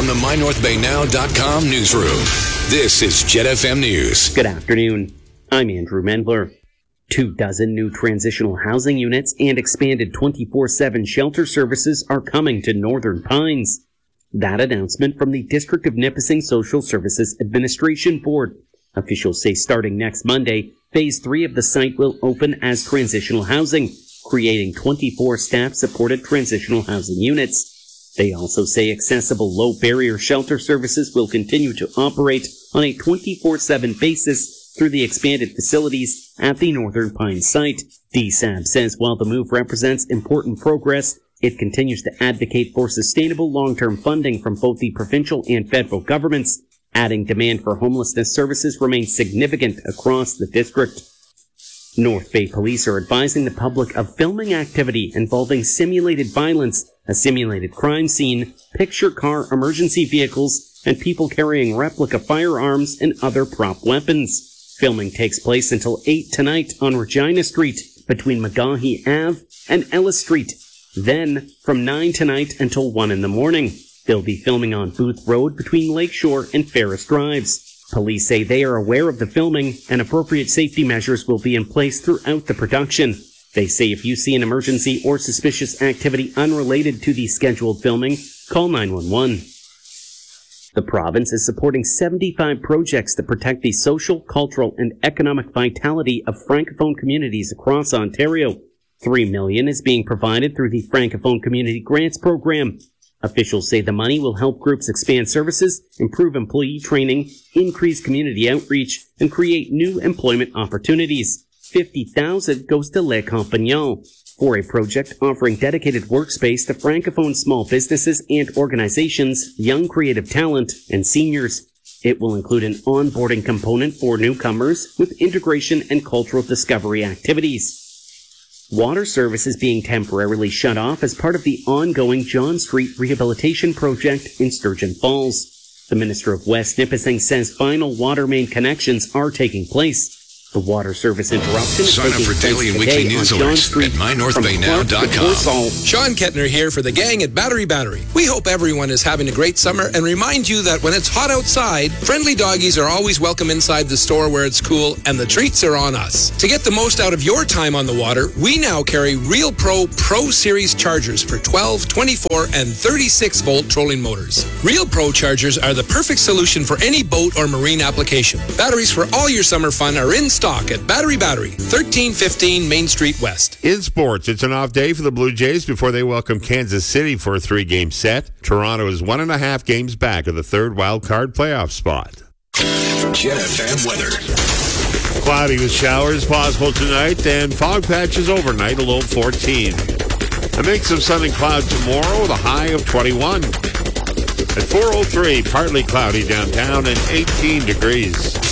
from the MyNorthBayNow.com newsroom, this is Jet FM News. Good afternoon. I'm Andrew Mendler. 24 new transitional housing units and expanded 24/7 shelter services are coming to Northern Pines. That announcement from the District of Nipissing Social Services Administration Board. Officials say starting next Monday, Phase 3 of the site will open as transitional housing, creating 24 staff-supported transitional housing units. They also say accessible low-barrier shelter services will continue to operate on a 24/7 basis through the expanded facilities at the Northern Pines site. DSAB says while the move represents important progress, it continues to advocate for sustainable long-term funding from both the provincial and federal governments, adding demand for homelessness services remains significant across the district. North Bay Police are advising the public of filming activity involving simulated violence, a simulated crime scene, picture car emergency vehicles, and people carrying replica firearms and other prop weapons. Filming takes place until 8 tonight on Regina Street between McGahee Ave and Ellis Street. Then, from 9 tonight until 1 in the morning, they'll be filming on Booth Road between Lakeshore and Ferris Drives. Police say they are aware of the filming and appropriate safety measures will be in place throughout the production. They say if you see an emergency or suspicious activity unrelated to the scheduled filming, call 911. The province is supporting 75 projects to protect the social, cultural, and economic vitality of Francophone communities across Ontario. $3 million is being provided through the Francophone Community Grants Program. Officials say the money will help groups expand services, improve employee training, increase community outreach, and create new employment opportunities. $50,000 goes to Le Compagnon for a project offering dedicated workspace to Francophone small businesses and organizations, young creative talent, and seniors. It will include an onboarding component for newcomers with integration and cultural discovery activities. Water service is being temporarily shut off as part of the ongoing John Street Rehabilitation Project in Sturgeon Falls. The Minister of West Nipissing says final water main connections are taking place. The water service interruption is Sign up for daily and weekly news alerts at MyNorthBayNow.com. Sean Kettner here for the gang at Battery. We hope everyone is having a great summer and remind you that when it's hot outside, friendly doggies are always welcome inside the store where it's cool and the treats are on us. To get the most out of your time on the water, we now carry Real Pro Series chargers for 12, 24, and 36-volt trolling motors. Real Pro chargers are the perfect solution for any boat or marine application. Batteries for all your summer fun are in stock at Battery, 1315 Main Street West. In sports, it's an off day for the Blue Jays before they welcome Kansas City for a 3-game set. Toronto is 1.5 games back of the third wild card playoff spot. Jet FM weather. Cloudy with showers possible tonight and fog patches overnight, a low 14. A mix of sun and cloud tomorrow with a high of 21. At 4:03, partly cloudy downtown and 18 degrees.